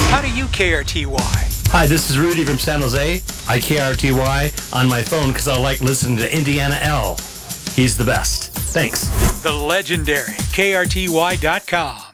How do you KRTY? Hi, this is Rudy from San Jose. I KRTY on my phone because I like listening to Indiana L. He's the best. Thanks. The legendary KRTY.com.